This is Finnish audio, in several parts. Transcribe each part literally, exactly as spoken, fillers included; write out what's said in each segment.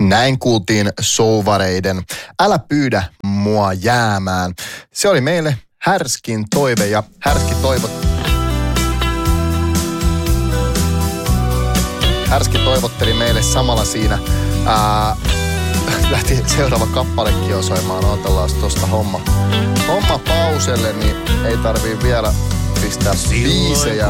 Näin kuultiin Souvareiden Älä pyydä mua jäämään. Se oli meille Härskin toive ja Härski toivot... Härski toivotteli meille samalla siinä. Ää, lähti seuraava kappalekin jo soimaan. Otellaan tosta homma. Homma pauselle, niin ei tarvii vielä pistää biisejä.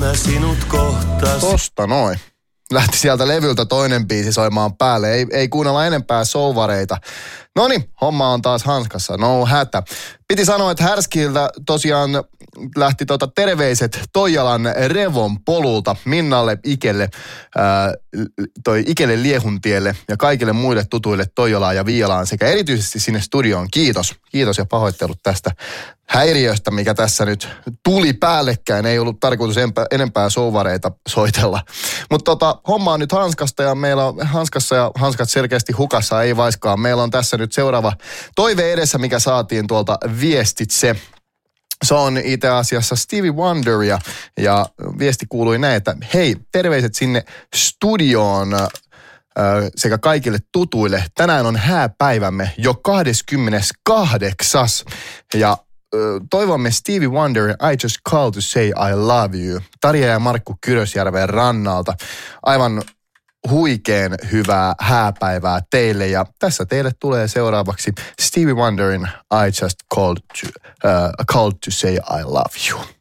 Tosta noin. Lähti sieltä levyltä toinen biisi soimaan päälle. Ei, ei kuunnella enempää Souvareita. Noniin, homma on taas hanskassa. No hätä. Piti sanoa, että Härskiltä tosiaan lähti tota terveiset Toijalan Revon polulta Minnalle, Ikelle, ää, toi Ikelle Liehuntielle ja kaikille muille tutuille Toijalaan ja Viialaan sekä erityisesti sinne studioon. Kiitos. Kiitos ja pahoittelut tästä häiriöstä, mikä tässä nyt tuli päällekkäin. Ei ollut tarkoitus enpä, enempää Souvareita soitella. Mutta tota, homma on nyt hanskasta ja meillä on hanskassa ja hanskat selkeästi hukassa, ei vaiskaan. Meillä on tässä nyt seuraava toive edessä, mikä saatiin tuolta viestitse. Se on itse asiassa Stevie Wonder ja, ja viesti kuului näin, että hei, terveiset sinne studioon äh, sekä kaikille tutuille. Tänään on hääpäivämme jo kahdeskymmeneskahdeksas ja äh, toivomme Stevie Wonder, I just called to say I love you. Tarja ja Markku Kyrösjärven rannalta. Aivan huikeen hyvää hääpäivää teille ja tässä teille tulee seuraavaksi Stevie Wonderin I just called to, uh, called to say I love you.